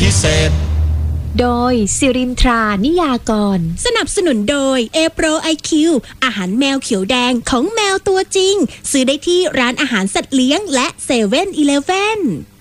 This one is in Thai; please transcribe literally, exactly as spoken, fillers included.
พิเศษโดยสิรินทรานิยากรสนับสนุนโดย เอ โปร ไอ คิว อาหารแมวเขียวแดงของแมวตัวจริงซื้อได้ที่ร้านอาหารสัตว์เลี้ยงและเซเว่นอีเลฟเว่น